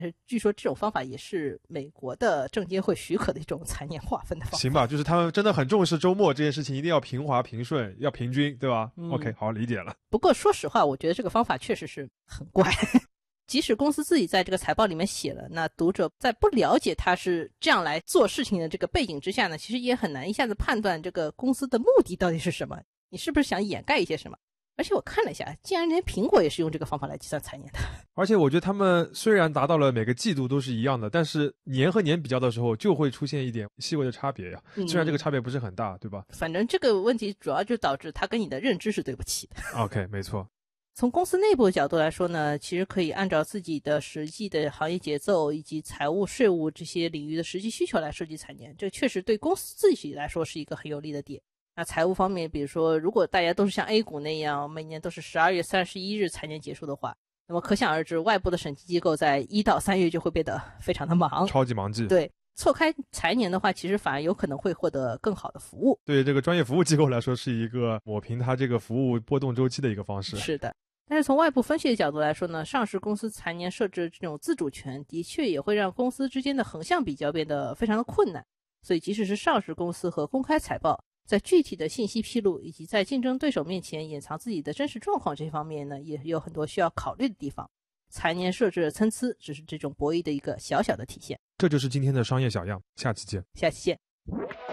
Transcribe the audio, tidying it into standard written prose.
据说这种方法也是美国的证监会许可的一种财年划分的方法。 行吧，就是他们真的很重视周末这件事情，一定要平滑平顺，要平均，对吧？OK， 好，理解了。 不过说实话，我觉得这个方法确实是很怪。即使公司自己在这个财报里面写了，那读者在不了解他是这样来做事情的这个背景之下呢，其实也很难一下子判断这个公司的目的到底是什么，你是不是想掩盖一些什么。而且我看了一下，竟然连苹果也是用这个方法来计算财年的。 而且我觉得他们虽然达到了每个季度都是一样的，但是年和年比较的时候就会出现一点细微的差别呀。虽然这个差别不是很大，对吧？ 反正这个问题主要就导致它跟你的认知是对不起的。 OK， 没错。 从公司内部的角度来说呢，其实可以按照自己的实际的行业节奏以及财务、税务这些领域的实际需求来设计财年，这确实对公司自己来说是一个很有利的点。那财务方面，比如说如果大家都是像 A 股那样每年都是12月31日财年结束的话，那么可想而知外部的审计机构在1到3月就会变得非常的忙， 超级忙季。 对，错开财年的话，其实反而有可能会获得更好的服务。 对这个专业服务机构来说，是一个抹平它这个服务波动周期的一个方式。 是的。但是从外部分析的角度来说呢，上市公司财年设置这种自主权的确也会让公司之间的横向比较变得非常的困难。所以即使是上市公司和公开财报，在具体的信息披露以及在竞争对手面前掩藏自己的真实状况这方面呢，也有很多需要考虑的地方。财年设置的参差只是这种博弈的一个小小的体现。 这就是今天的商业小样，下期见。 下期见。